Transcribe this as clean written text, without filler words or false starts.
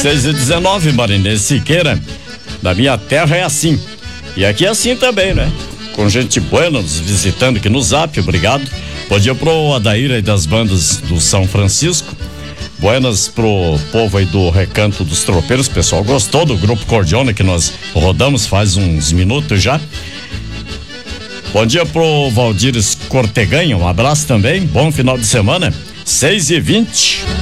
6:19, Marinês Siqueira. Na minha terra é assim. E aqui é assim também, né? Com gente boa nos visitando aqui no Zap, obrigado. Bom dia pro Adair aí das bandas do São Francisco. Buenas pro povo aí do Recanto dos Tropeiros. O pessoal gostou do Grupo Cordiona que nós rodamos faz uns minutos já. Bom dia pro Valdires Corteganha, um abraço também. Bom final de semana. 6:20.